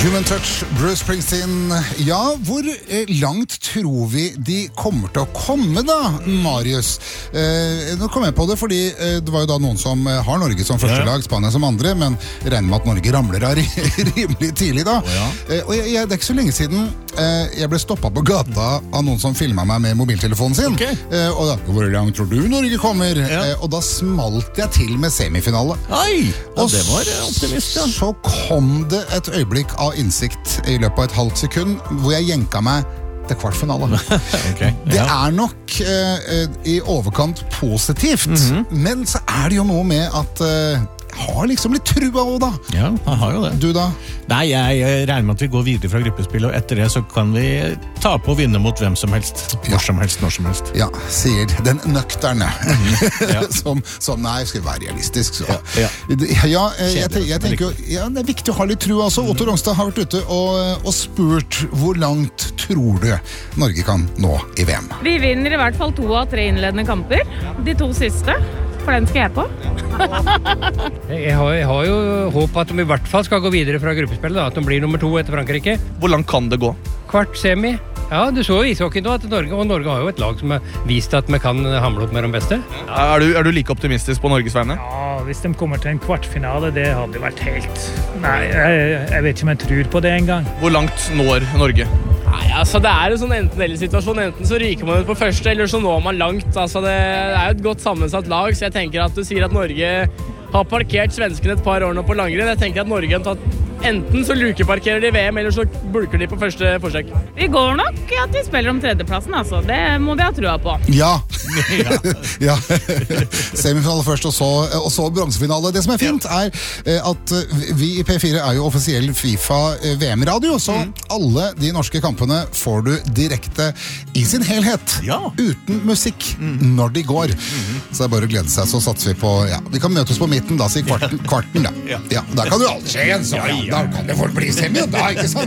Human Touch, Bruce Springsteen. Ja, hvor langt tror vi de kommer til å komme da, Marius? Nå kom jeg på det, fordi det var jo da noen som har Norge som første lag, Spania som andre, men regner med at Norge ramler av rimelig tidlig da. Og det er ikke så lenge siden jeg ble stoppet på gata av noen som filmet meg med mobiltelefonen sin. Og da, hvor langt tror du Norge kommer? Og da smalt jeg til med semifinale. Og det var optimist, ja. Så kom det et øyeblikk av innsikt i løpet av et halvt sekund, hvor jeg jenket meg til kvartfinale. Det er nok i overkant positivt, men så er det jo noe med at jeg har liksom litt trua også da. Ja, han har jo det. Du da? Nei, jeg regner med at vi går videre fra gruppespill, og etter det så kan vi ta på og vinne mot hvem som helst. Hvor som helst, når som helst. Ja, sier den nøkterne. som nei, skal være realistisk. Så. Jeg tenker jo, det er viktig å ha litt trua også. Otto Rongstad har vært ute og spurt hvor langt tror du Norge kan nå i VM? Vi vinner i hvert fall 2 av 3 innledende kamper. De 2 siste. For den skal jeg på. Jeg har jo håp at de i hvert fall skal gå videre fra gruppespillet, da, at de blir nummer 2 etter Frankrike. Hvor langt kan det gå? Kvart semi. Ja, du så jo ishockey nå at Norge har jo et lag som har vist at vi kan hamle opp med de beste. Er du like optimistisk på Norges vegne? Ja, hvis de kommer til en kvartfinale, det hadde vært helt... Nei, jeg vet ikke om jeg tror på det engang. Hvor langt når Norge? Nei, altså det er jo sånn enten-eller-situasjon. Enten så ryker man ut på første, eller så når man langt. Altså det er jo et godt sammensatt lag, så jeg tenker at du sier at Norge har parkert svenskene et par år nå på langrenn. Jeg tenker at Norge har tatt enten så lukeparkerer de VM, eller så bulker de på første forsøk. Vi går nok at de spiller om tredjeplassen, altså. Det må vi ha trua på. Ja. Semifinale først, og så bronsefinale. Det som er fint er at vi i P4 er jo offisiell FIFA VM-radio, så alle de norske kampene får du direkte i sin helhet, uten musikk, når de går. Så det er bare å glede seg, så satser vi på, vi kan møtes på midten, da, si kvarten da. Ja, der kan du aldri skje en sånn. Da kan det folk bli semi, da, ikke sant?